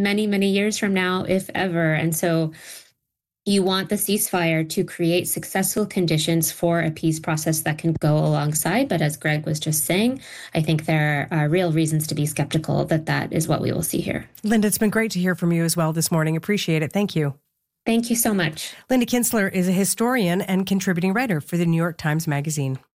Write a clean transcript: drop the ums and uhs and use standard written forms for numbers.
many, many years from now, if ever. And so you want the ceasefire to create successful conditions for a peace process that can go alongside. But as Greg was just saying, I think there are real reasons to be skeptical that that is what we will see here. Linda, it's been great to hear from you as well this morning. Appreciate it. Thank you. Thank you so much. Linda Kinstler is a historian and contributing writer for the New York Times Magazine.